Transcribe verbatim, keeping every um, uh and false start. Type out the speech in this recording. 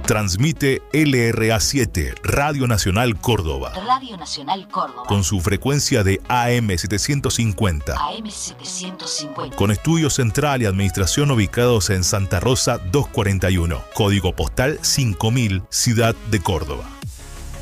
Transmite L R A siete, Radio Nacional Córdoba. Radio Nacional Córdoba. Con su frecuencia de A M setecientos cincuenta. A M setecientos cincuenta. Con estudio central y administración ubicados en Santa Rosa doscientos cuarenta y uno. Código postal cinco mil, Ciudad de Córdoba.